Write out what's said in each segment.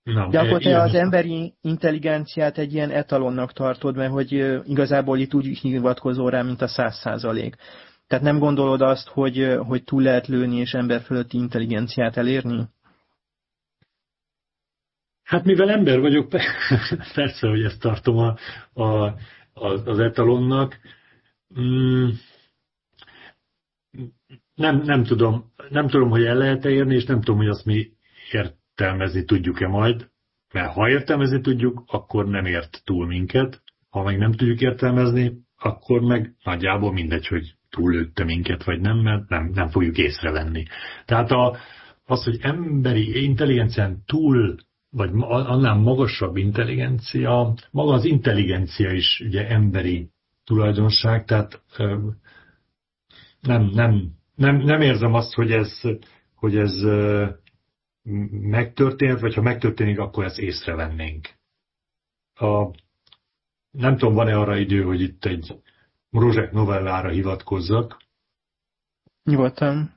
Na, Gyakorlatilag ilyen, az emberi intelligenciát egy ilyen etalonnak tartod, mert hogy igazából itt úgy hivatkozol rá, mint a 100%. Tehát nem gondolod azt, hogy túl lehet lőni és emberfölötti intelligenciát elérni? hát mivel ember vagyok, persze, hogy ezt tartom a, az etalonnak. Mm, nem tudom, hogy el lehet-e érni, és nem tudom, hogy azt mi értelmezni tudjuk-e majd, mert ha értelmezni tudjuk, akkor nem ért túl minket, ha meg nem tudjuk értelmezni, akkor meg nagyjából mindegy, hogy túllőtte minket, vagy nem, mert nem fogjuk észrevenni. Tehát az, hogy emberi intelligencián túl, vagy annál magasabb intelligencia, maga az intelligencia is ugye emberi tulajdonság, tehát nem érzem azt, hogy ez megtörtént, vagy ha megtörténik, akkor ezt észrevennénk. A, nem tudom, van-e arra idő, hogy itt egy Mrozsek novellára hivatkozzak. Nyugodtan.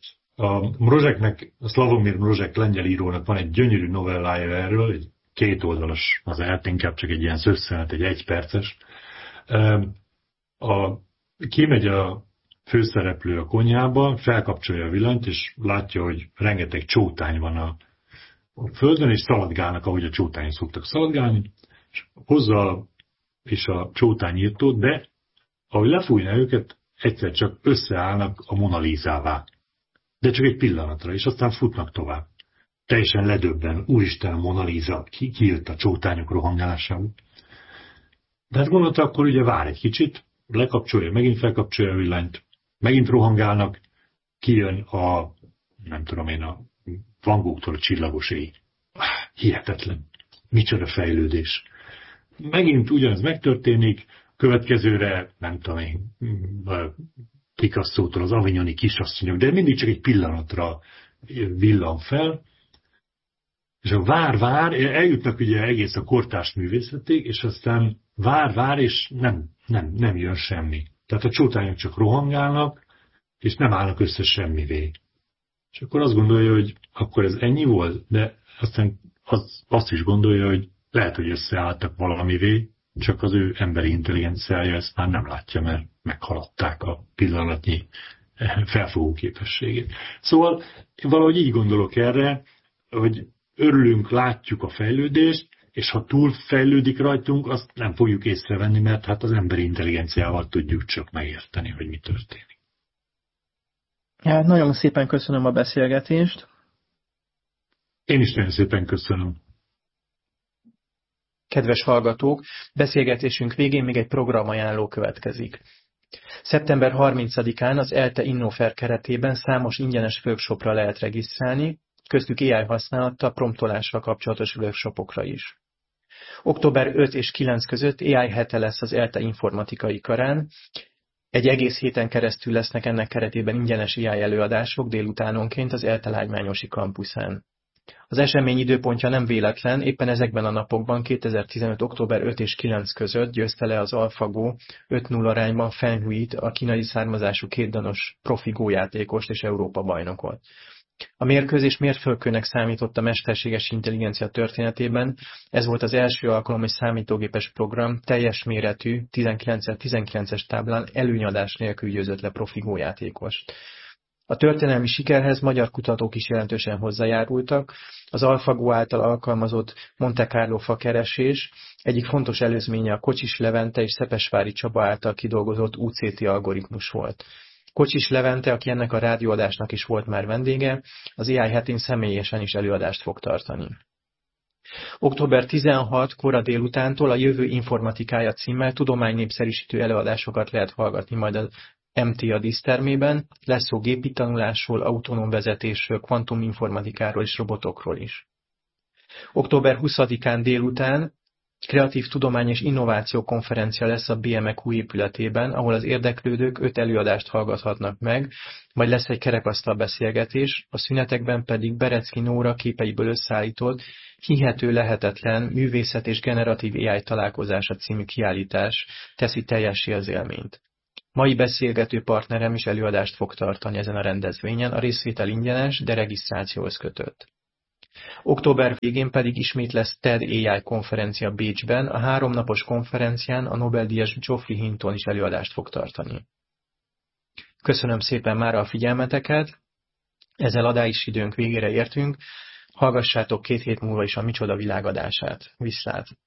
A Slavomir Mrozsek lengyel írónak van egy gyönyörű novellája erről, egy 2 oldalas, az inkább csak egy ilyen szösszenet, egy 1 perces. Kimegy a főszereplő a konyhába, felkapcsolja a villanyt, és látja, hogy rengeteg csótány van a földön, és szaladgálnak, ahogy a csótányok szoktak szaladgálni, és hozza is a csótányírtót, de ahogy lefújna őket, egyszer csak összeállnak a Mona Lisává. De csak egy pillanatra, és aztán futnak tovább. Teljesen ledöbben, úristen, Mona Lisa, ki jött a csótányok rohangálásából. De hát gondolta, akkor ugye vár egy kicsit, lekapcsolja, megint felkapcsolja a villanyt, megint rohangálnak, kijön nem tudom én, a Van Goghtól a Csillagos éj. Hihetetlen. Micsoda fejlődés. Megint ugyanez megtörténik, következőre, nem tudom én, Picasso-tól az avignoni kisasszonyok, de mindig csak egy pillanatra villan fel, és a vár, eljutnak ugye egész a kortárs művészetig, és aztán vár, és nem jön semmi. Tehát a csótányok csak rohangálnak, és nem állnak össze semmivé. És akkor azt gondolja, hogy akkor ez ennyi volt, de aztán azt is gondolja, hogy lehet, hogy összeálltak valamivé, csak az ő emberi intelligenciája ezt már nem látja, mert meghaladták a pillanatnyi felfogó képességét. Szóval valahogy így gondolok erre, hogy örülünk, látjuk a fejlődést, és ha túl fejlődik rajtunk, azt nem fogjuk észrevenni, mert hát az emberi intelligenciával tudjuk csak megérteni, hogy mi történik. Hát nagyon szépen köszönöm a beszélgetést. Én is nagyon szépen köszönöm. Kedves hallgatók, beszélgetésünk végén még egy programajánló következik. Szeptember 30-án az ELTE Innofer keretében számos ingyenes workshopra lehet regisztrálni, köztük AI használattal, promptolással kapcsolatos workshopokra is. Október 5 és 9 között AI hete lesz az ELTE informatikai karán. Egy egész héten keresztül lesznek ennek keretében ingyenes AI előadások délutánonként az ELTE lágymányosi kampuszán. Az esemény időpontja nem véletlen, éppen ezekben a napokban 2015. október 5 és 9 között győzte le az AlphaGo 5-0 arányban Feng Huit, a kínai származású kétdanos profi gójátékost és Európa-bajnokot. A mérkőzés mérföldkőnek számított a mesterséges intelligencia történetében, ez volt az első alkalom, hogy számítógépes program teljes méretű 19x19-es táblán előnyadás nélkül győzött le profi gójátékost. A történelmi sikerhez magyar kutatók is jelentősen hozzájárultak. Az AlphaGo által alkalmazott Monte Carlo fakeresés egyik fontos előzménye a Kocsis Levente és Szepesvári Csaba által kidolgozott UCT algoritmus volt. Kocsis Levente, aki ennek a rádióadásnak is volt már vendége, az AI hetén személyesen is előadást fog tartani. Október 16 kora délutántól a Jövő informatikája címmel tudománynépszerűsítő előadásokat lehet hallgatni majd az MTA dísztermében, lesz szó gépi tanulásról, autonóm vezetésről, kvantuminformatikáról és robotokról is. Október 20-án délután Kreatív Tudomány és Innováció konferencia lesz a BMQ épületében, ahol az érdeklődők 5 előadást hallgathatnak meg, majd lesz egy kerekasztal beszélgetés, a szünetekben pedig Berecki Nóra képeiből összeállított Hihető lehetetlen művészet és generatív AI találkozása című kiállítás teszi teljessé az élményt. Mai beszélgető partnerem is előadást fog tartani ezen a rendezvényen, a részvétel ingyenes, de regisztrációhoz kötött. Október végén pedig ismét lesz TED AI konferencia Bécsben. A 3 napos konferencián a Nobel-díjas Geoffrey Hinton is előadást fog tartani. Köszönöm szépen mára a figyelmeteket, ezzel adási időnk végére értünk, hallgassátok 2 hét múlva is a Micsoda világ adását. Viszlát!